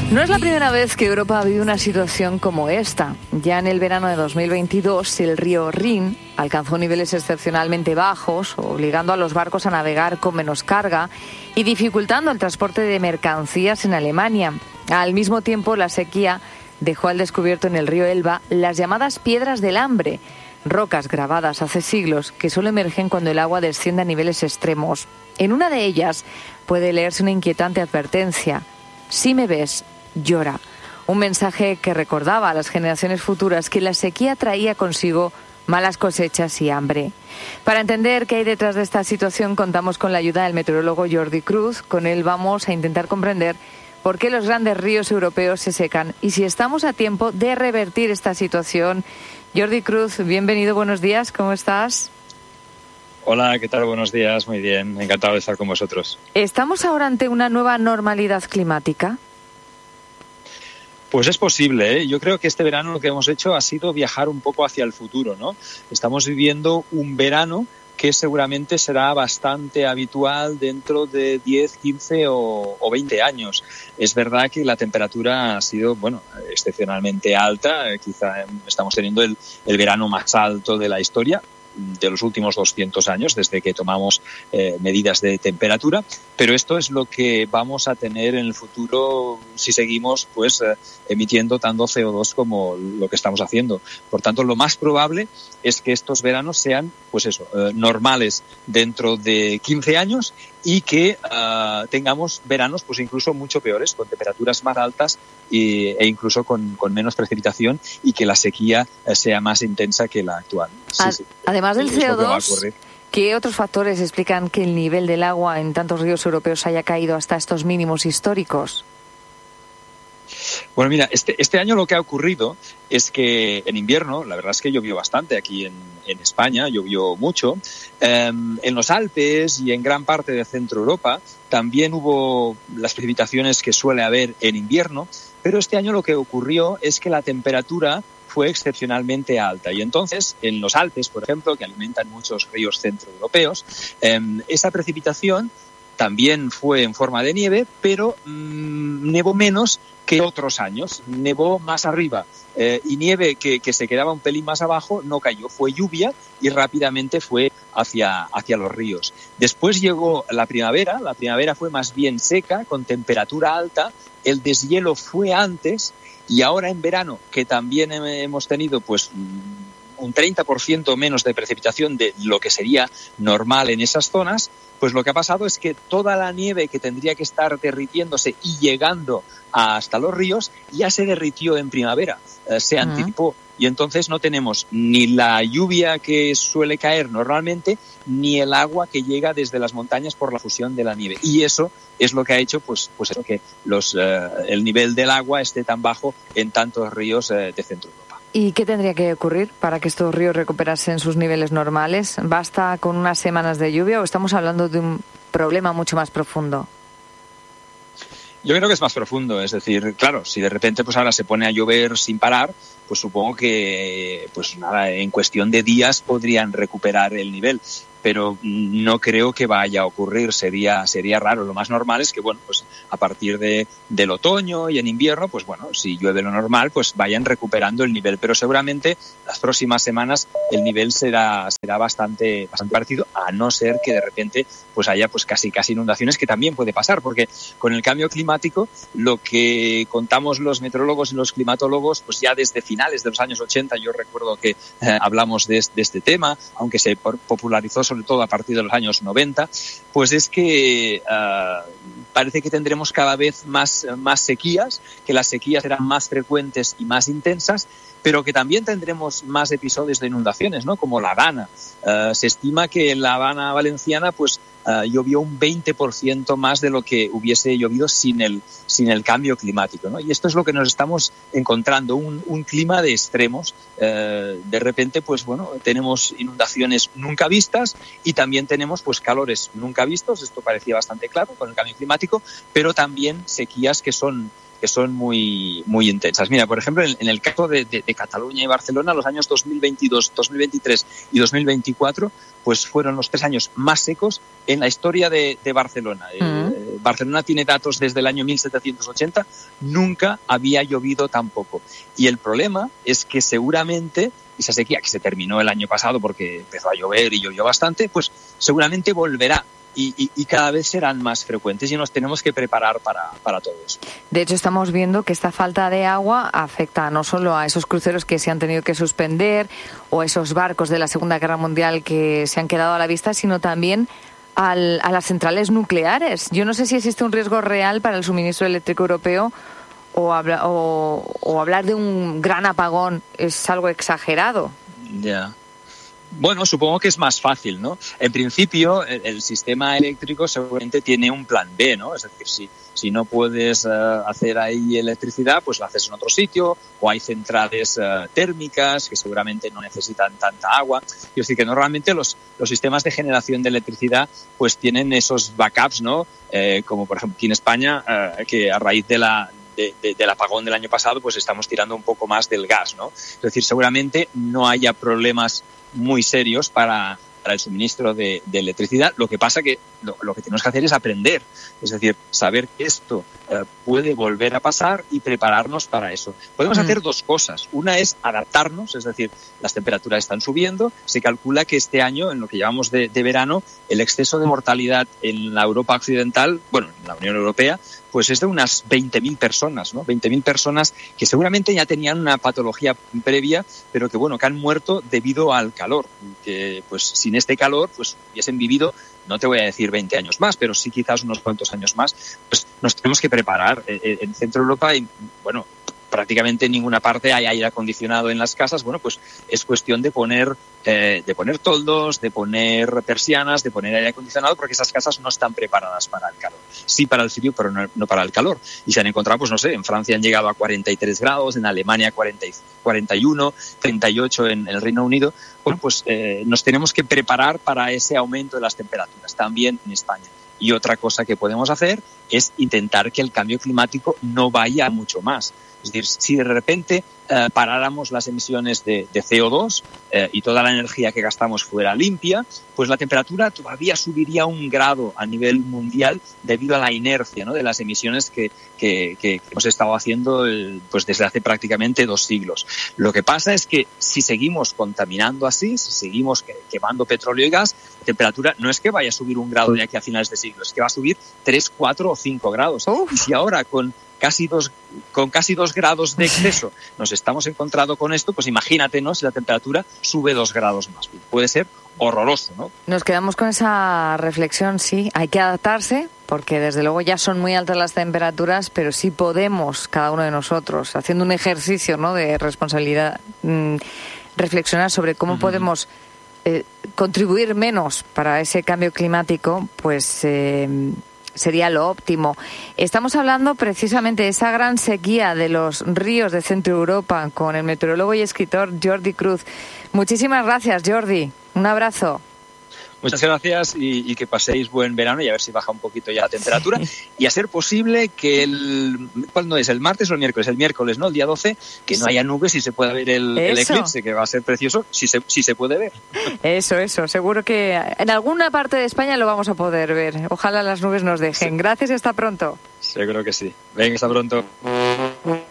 No es la primera vez que Europa vive una situación como esta. Ya en el verano de 2022, el río Rin alcanzó niveles excepcionalmente bajos, obligando a los barcos a navegar con menos carga y dificultando el transporte de mercancías en Alemania. Al mismo tiempo, la sequía dejó al descubierto en el río Elba las llamadas piedras del hambre, rocas grabadas hace siglos que solo emergen cuando el agua desciende a niveles extremos. En una de ellas puede leerse una inquietante advertencia: si me ves, llora. Un mensaje que recordaba a las generaciones futuras que la sequía traía consigo malas cosechas y hambre. Para entender qué hay detrás de esta situación, contamos con la ayuda del meteorólogo Jordi Cruz. Con él vamos a intentar comprender por qué los grandes ríos europeos se secan y si estamos a tiempo de revertir esta situación. Jordi Cruz, bienvenido, buenos días, ¿cómo estás? Hola, ¿qué tal? Buenos días, muy bien, encantado de estar con vosotros. ¿Estamos ahora ante una nueva normalidad climática? Pues es posible, ¿eh? Yo creo que este verano lo que hemos hecho ha sido viajar un poco hacia el futuro, ¿no? Estamos viviendo un verano que seguramente será bastante habitual dentro de 10, 15 o 20 años. Es verdad que la temperatura ha sido, excepcionalmente alta. Quizá estamos teniendo el verano más alto de la historia de los últimos 200 años, desde que tomamos medidas de temperatura, pero esto es lo que vamos a tener en el futuro si seguimos emitiendo tanto CO2 como lo que estamos haciendo. Por tanto, lo más probable es que estos veranos sean normales dentro de 15 años y que tengamos veranos incluso mucho peores, con temperaturas más altas e incluso con menos precipitación, y que la sequía sea más intensa que la actual. Sí. Además del CO2, ¿qué otros factores explican que el nivel del agua en tantos ríos europeos haya caído hasta estos mínimos históricos? Bueno, mira, este año lo que ha ocurrido es que en invierno, la verdad es que llovió bastante aquí en España, llovió mucho. En los Alpes y en gran parte de Centro Europa también hubo las precipitaciones que suele haber en invierno, pero este año lo que ocurrió es que la temperatura fue excepcionalmente alta, y entonces en los Alpes, por ejemplo, que alimentan muchos ríos centroeuropeos, esa precipitación también fue en forma de nieve, pero nevó menos que otros años, nevó más arriba, y nieve que se quedaba un pelín más abajo no cayó, fue lluvia y rápidamente fue hacia los ríos. Después llegó la primavera fue más bien seca, con temperatura alta, el deshielo fue antes, y ahora en verano, que también hemos tenido un 30% menos de precipitación de lo que sería normal en esas zonas, pues lo que ha pasado es que toda la nieve que tendría que estar derritiéndose y llegando hasta los ríos ya se derritió en primavera, se anticipó. Y entonces no tenemos ni la lluvia que suele caer normalmente, ni el agua que llega desde las montañas por la fusión de la nieve. Y eso es lo que ha hecho eso, que el nivel del agua esté tan bajo en tantos ríos de Centro Europa. ¿Y qué tendría que ocurrir para que estos ríos recuperasen sus niveles normales? ¿Basta con unas semanas de lluvia o estamos hablando de un problema mucho más profundo? Yo creo que es más profundo, es decir, claro, si de repente ahora se pone a llover sin parar, pues supongo que en cuestión de días podrían recuperar el nivel, pero no creo que vaya a ocurrir, sería raro. Lo más normal es que a partir del otoño y en invierno, si llueve lo normal, vayan recuperando el nivel, pero seguramente las próximas semanas el nivel será bastante parecido, a no ser que de repente haya casi inundaciones, que también puede pasar, porque con el cambio climático lo que contamos los meteorólogos y los climatólogos ya desde finales de los años 80, yo recuerdo que hablamos de este tema, aunque se popularizó sobre todo a partir de los años 90, es que parece que tendremos cada vez más sequías, que las sequías serán más frecuentes y más intensas, pero que también tendremos más episodios de inundaciones, ¿no? Como La Habana. Se estima que en La Habana valenciana llovió un 20% más de lo que hubiese llovido sin el cambio climático, ¿no? Y esto es lo que nos estamos encontrando, un clima de extremos. De repente, tenemos inundaciones nunca vistas y también tenemos calores nunca vistos. Esto parecía bastante claro con el cambio climático, pero también sequías que son muy, muy intensas. Mira, por ejemplo, en el caso de Cataluña y Barcelona, los años 2022, 2023 y 2024, pues fueron los 3 años más secos en la historia de Barcelona. Barcelona tiene datos desde el año 1780, nunca había llovido tan poco. Y el problema es que seguramente esa sequía que se terminó el año pasado porque empezó a llover y llovió bastante, pues seguramente volverá. Y cada vez serán más frecuentes y nos tenemos que preparar para todo eso. De hecho, estamos viendo que esta falta de agua afecta no solo a esos cruceros que se han tenido que suspender o a esos barcos de la Segunda Guerra Mundial que se han quedado a la vista, sino también a las centrales nucleares. Yo no sé si existe un riesgo real para el suministro eléctrico europeo o hablar de un gran apagón es algo exagerado. Ya. Bueno, supongo que es más fácil, ¿no? En principio, el sistema eléctrico seguramente tiene un plan B, ¿no? Es decir, si no puedes hacer ahí electricidad, pues lo haces en otro sitio, o hay centrales térmicas que seguramente no necesitan tanta agua. Quiero decir que normalmente los sistemas de generación de electricidad pues tienen esos backups, ¿no? Como por ejemplo aquí en España, que a raíz del apagón del año pasado, pues estamos tirando un poco más del gas, ¿no? Es decir, seguramente no haya problemas muy serios para el suministro de electricidad. Lo que pasa que lo que tenemos que hacer es aprender, es decir, saber que esto puede volver a pasar y prepararnos para eso. Podemos hacer 2 cosas. Una es adaptarnos, es decir, las temperaturas están subiendo. Se calcula que este año, en lo que llevamos de verano, el exceso de mortalidad en la Europa occidental, bueno, en la Unión Europea, pues es de unas 20.000 personas, ¿no? 20.000 personas que seguramente ya tenían una patología previa, pero que, bueno, que han muerto debido al calor. Que, pues, sin este calor, pues, hubiesen vivido, no te voy a decir 20 años más, pero sí quizás unos cuantos años más. Pues nos tenemos que preparar. En Centro Europa, y, bueno, prácticamente en ninguna parte hay aire acondicionado en las casas. Bueno, pues es cuestión de poner toldos, de poner persianas, de poner aire acondicionado, porque esas casas no están preparadas para el calor. Sí para el frío, pero no para el calor. Y se han encontrado, pues no sé, en Francia han llegado a 43 grados, en Alemania 41, 38 en el Reino Unido. Bueno, pues nos tenemos que preparar para ese aumento de las temperaturas, también en España. Y otra cosa que podemos hacer es intentar que el cambio climático no vaya mucho más. Es decir, si de repente paráramos las emisiones de CO2 y toda la energía que gastamos fuera limpia, pues la temperatura todavía subiría 1 grado a nivel mundial debido a la inercia, ¿no?, de las emisiones que hemos estado haciendo pues desde hace prácticamente 2 siglos. Lo que pasa es que si seguimos contaminando así, si seguimos quemando petróleo y gas, la temperatura no es que vaya a subir 1 grado de aquí a finales de siglo, es que va a subir 3, 4 o 5 grados. Y si ahora con casi 2 grados de exceso nos estamos encontrando con esto, pues imagínate, ¿no?, si la temperatura sube 2 grados más. Puede ser horroroso, ¿no? Nos quedamos con esa reflexión, sí, hay que adaptarse, porque desde luego ya son muy altas las temperaturas, pero sí podemos, cada uno de nosotros, haciendo un ejercicio, ¿no?, de responsabilidad, reflexionar sobre cómo podemos contribuir menos para ese cambio climático, pues sería lo óptimo. Estamos hablando precisamente de esa gran sequía de los ríos de Centro Europa con el meteorólogo y escritor Jordi Cruz. Muchísimas gracias, Jordi. Un abrazo. Muchas gracias y que paséis buen verano y a ver si baja un poquito ya la temperatura. Y a ser posible que ¿cuándo es? ¿El martes o el miércoles? El miércoles, ¿no? El día 12, que no haya nubes y se pueda ver el eclipse, que va a ser precioso, si se puede ver. Eso. Seguro que en alguna parte de España lo vamos a poder ver. Ojalá las nubes nos dejen. Sí. Gracias y hasta pronto. Seguro que sí. Venga, hasta pronto.